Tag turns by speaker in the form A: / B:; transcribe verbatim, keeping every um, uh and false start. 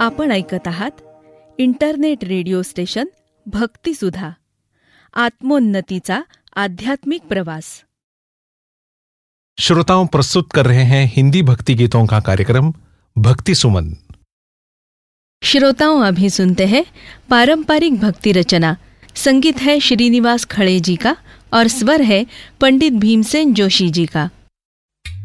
A: आपण ऐकत आहात इंटरनेट रेडिओ स्टेशन भक्तिसुधा, आत्मोन्नतीचा आध्यात्मिक प्रवास।
B: श्रोताओं, प्रस्तुत कर रहे हैं हिंदी भक्ति गीतों का कार्यक्रम भक्ति सुमन।
A: श्रोताओं, अभी सुनते हैं पारंपरिक भक्ति रचना। संगीत है श्रीनिवास खड़े जी का और स्वर है पंडित भीमसेन जोशी जी का।